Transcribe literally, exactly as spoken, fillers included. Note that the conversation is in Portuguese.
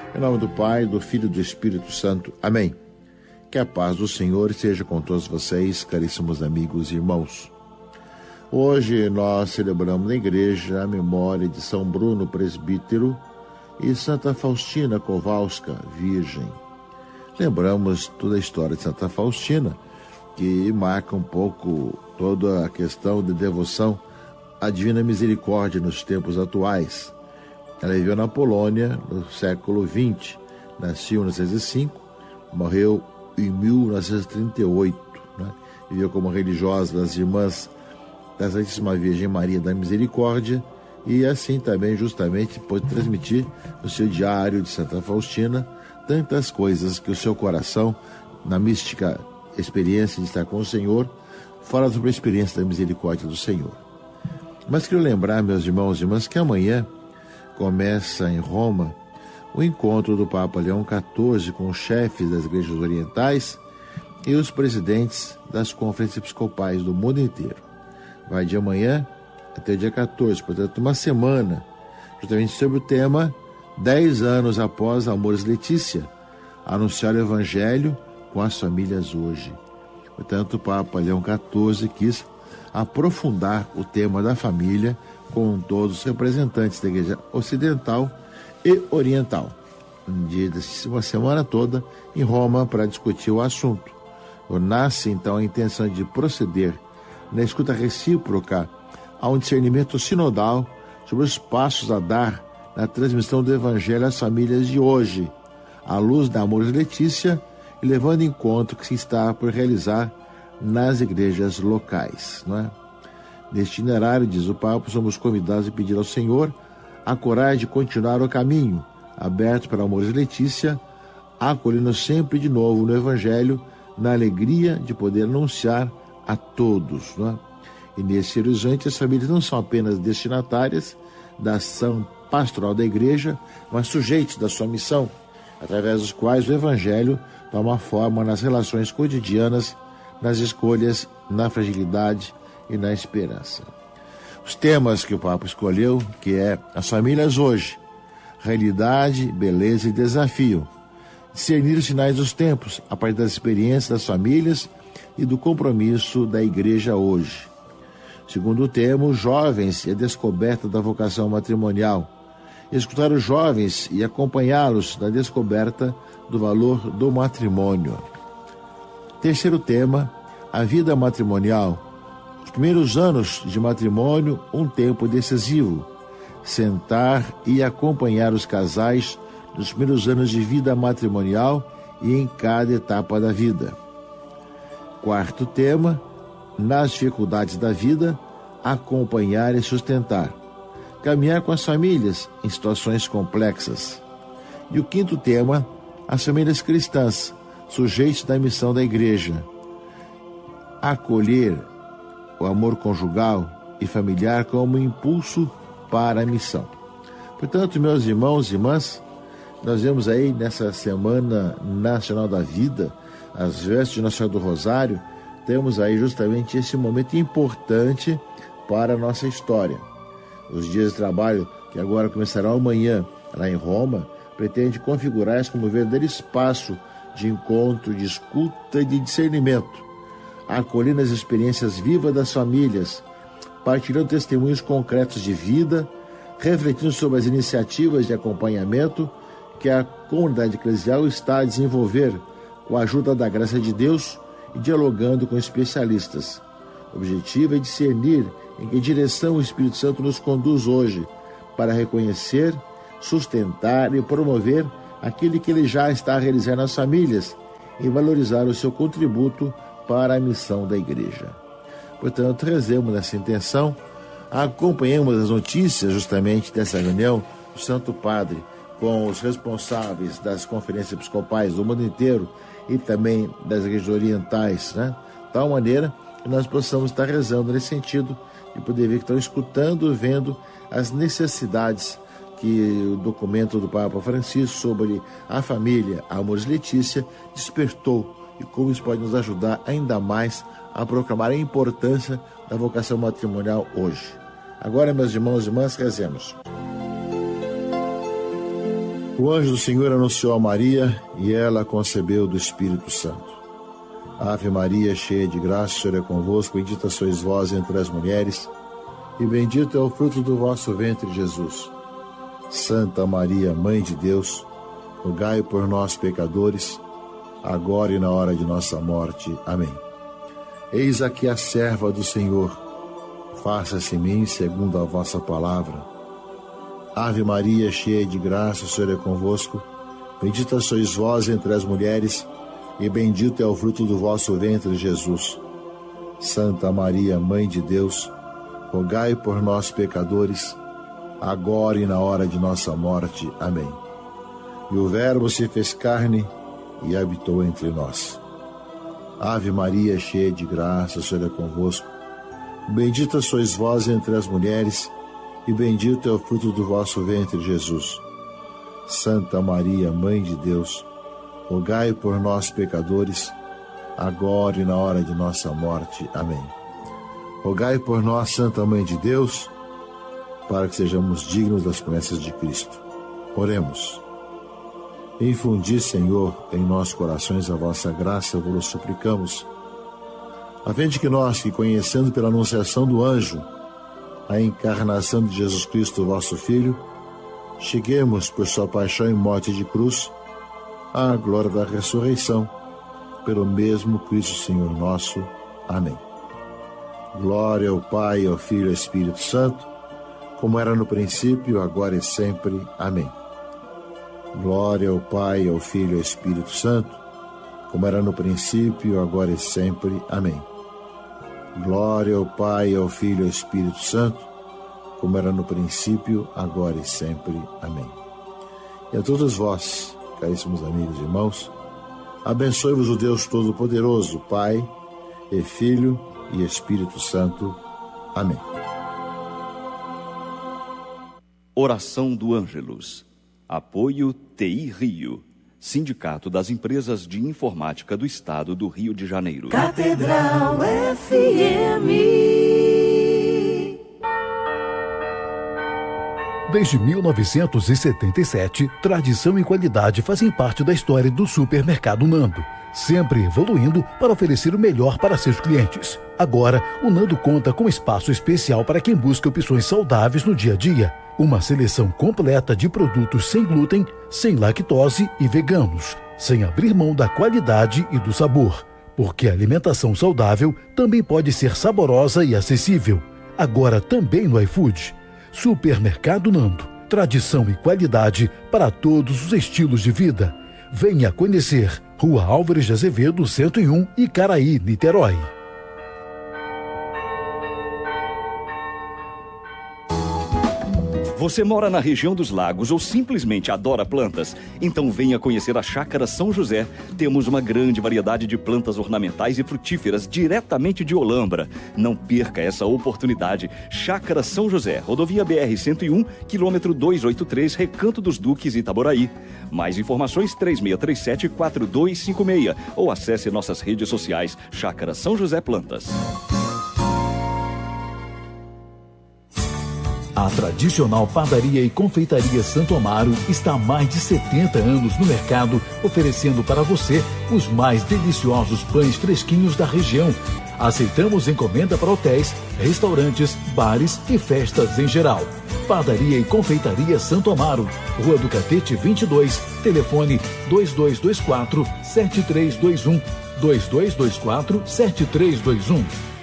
Em nome do Pai, do Filho e do Espírito Santo. Amém. Que a paz do Senhor esteja com todos vocês, caríssimos amigos e irmãos. Hoje nós celebramos na igreja a memória de São Bruno Presbítero e Santa Faustina Kowalska, Virgem. Lembramos toda a história de Santa Faustina, que marca um pouco toda a questão de devoção à Divina Misericórdia nos tempos atuais. Ela viveu na Polônia no século vinte, nasceu em mil novecentos e cinco, morreu em mil novecentos e trinta e oito, né? Viveu como religiosa das Irmãs da Santíssima Virgem Maria da Misericórdia e assim também justamente pôde transmitir no seu diário de Santa Faustina tantas coisas que o seu coração, na mística experiência de estar com o Senhor, fala sobre a experiência da misericórdia do Senhor. Mas quero lembrar, meus irmãos e irmãs, que amanhã começa em Roma o encontro do Papa Leão quatorze com os chefes das igrejas orientais e os presidentes das conferências episcopais do mundo inteiro. Vai de amanhã até o dia quatorze, portanto, uma semana, justamente sobre o tema dez anos após Amoris Laetitia, anunciar o Evangelho com as famílias hoje. Portanto, o Papa Leão quatorze quis aprofundar o tema da família com todos os representantes da Igreja Ocidental e Oriental. Uma semana toda em Roma para discutir o assunto. Nasce, então, a intenção de proceder na escuta recíproca a um discernimento sinodal sobre os passos a dar na transmissão do Evangelho às famílias de hoje, à luz da Amoris Laetitia e levando em conta o que se está por realizar nas igrejas locais, não é? Neste itinerário, diz o Papa, somos convidados a pedir ao Senhor a coragem de continuar o caminho aberto para a Amoris Laetitia, acolhendo sempre de novo no Evangelho, na alegria de poder anunciar a todos, não é? E nesse horizonte, as famílias não são apenas destinatárias da ação pastoral da igreja, mas sujeitos da sua missão, através dos quais o Evangelho toma forma nas relações cotidianas, nas escolhas, na fragilidade e na esperança. Os temas que o Papa escolheu, que é as famílias hoje, realidade, beleza e desafio, discernir os sinais dos tempos a partir das experiências das famílias e do compromisso da igreja hoje. Segundo tema, os jovens e a descoberta da vocação matrimonial, escutar os jovens e acompanhá-los na descoberta do valor do matrimônio. Terceiro tema, a vida matrimonial. Os primeiros anos de matrimônio, um tempo decisivo. Sentar e acompanhar os casais nos primeiros anos de vida matrimonial e em cada etapa da vida. Quarto tema, nas dificuldades da vida, acompanhar e sustentar. Caminhar com as famílias em situações complexas. E o quinto tema, as famílias cristãs, sujeitos da missão da igreja. Acolher o amor conjugal e familiar como impulso para a missão. Portanto, meus irmãos e irmãs, nós vemos aí nessa Semana Nacional da Vida, as vestes de Nossa Senhora do Rosário, temos aí justamente esse momento importante para a nossa história. Os dias de trabalho, que agora começarão amanhã, lá em Roma, pretende configurar-se como um verdadeiro espaço de encontro, de escuta e de discernimento, acolhendo as experiências vivas das famílias, partilhando testemunhos concretos de vida, refletindo sobre as iniciativas de acompanhamento que a comunidade eclesial está a desenvolver com a ajuda da graça de Deus e dialogando com especialistas. O objetivo é discernir em que direção o Espírito Santo nos conduz hoje para reconhecer, sustentar e promover aquilo que ele já está a realizar nas famílias e valorizar o seu contributo para a missão da igreja. Portanto, rezemos nessa intenção, acompanhemos as notícias justamente dessa reunião do Santo Padre com os responsáveis das conferências episcopais do mundo inteiro e também das igrejas orientais, né? De tal maneira que nós possamos estar rezando nesse sentido e poder ver que estão escutando, vendo as necessidades que o documento do Papa Francisco sobre a família, a Amoris Laetitia, despertou e como isso pode nos ajudar ainda mais a proclamar a importância da vocação matrimonial hoje. Agora, meus irmãos e irmãs, rezemos. O anjo do Senhor anunciou a Maria e ela concebeu do Espírito Santo. Ave Maria, cheia de graça, o Senhor é convosco, bendita sois vós entre as mulheres, e bendito é o fruto do vosso ventre, Jesus. Santa Maria, Mãe de Deus, rogai por nós, pecadores, agora e na hora de nossa morte. Amém. Eis aqui a serva do Senhor, faça-se em mim segundo a vossa palavra. Ave Maria, cheia de graça, o Senhor é convosco, bendita sois vós entre as mulheres, e bendito é o fruto do vosso ventre, Jesus. Santa Maria, Mãe de Deus, rogai por nós, pecadores, agora e na hora de nossa morte. Amém. E o Verbo se fez carne e habitou entre nós. Ave Maria, cheia de graça, o Senhor é convosco. Bendita sois vós entre as mulheres, e bendito é o fruto do vosso ventre, Jesus. Santa Maria, Mãe de Deus, rogai por nós, pecadores, agora e na hora de nossa morte. Amém. Rogai por nós, Santa Mãe de Deus, para que sejamos dignos das promessas de Cristo. Oremos. Infundi, Senhor, em nossos corações a vossa graça, vos suplicamos, a fim de que nós, que conhecendo pela anunciação do anjo a encarnação de Jesus Cristo, vosso Filho, cheguemos por sua paixão e morte de cruz à glória da ressurreição, pelo mesmo Cristo Senhor nosso. Amém. Glória ao Pai, ao Filho e ao Espírito Santo, como era no princípio, agora e sempre. Amém. Glória ao Pai, ao Filho e ao Espírito Santo, como era no princípio, agora e sempre. Amém. Glória ao Pai, ao Filho e ao Espírito Santo, como era no princípio, agora e sempre. Amém. E a todos vós, caríssimos amigos e irmãos, abençoe-vos o Deus Todo-Poderoso, Pai, e Filho e Espírito Santo. Amém. Oração do Ângelus. Apoio T I Rio, Sindicato das Empresas de Informática do Estado do Rio de Janeiro. Catedral F M. Desde mil novecentos e setenta e sete, tradição e qualidade fazem parte da história do Supermercado Nando, sempre evoluindo para oferecer o melhor para seus clientes. Agora, o Nando conta com espaço especial para quem busca opções saudáveis no dia a dia. Uma seleção completa de produtos sem glúten, sem lactose e veganos, sem abrir mão da qualidade e do sabor. Porque a alimentação saudável também pode ser saborosa e acessível. Agora também no iFood. Supermercado Nando. Tradição e qualidade para todos os estilos de vida. Venha conhecer. Rua Álvares de Azevedo, cento e um, Icaraí, Niterói. Você mora na região dos lagos ou simplesmente adora plantas? Então venha conhecer a Chácara São José. Temos uma grande variedade de plantas ornamentais e frutíferas diretamente de Olambra. Não perca essa oportunidade. Chácara São José, rodovia B R cento e um, quilômetro duzentos e oitenta e três, Recanto dos Duques, Itaboraí. Mais informações três seis três sete, quatro dois cinco seis ou acesse nossas redes sociais Chácara São José Plantas. A tradicional padaria e confeitaria Santo Amaro está há mais de setenta anos no mercado, oferecendo para você os mais deliciosos pães fresquinhos da região. Aceitamos encomenda para hotéis, restaurantes, bares e festas em geral. Padaria e confeitaria Santo Amaro, Rua do Catete vinte e dois, telefone dois dois dois quatro, sete três dois um, dois dois dois quatro, sete três dois um.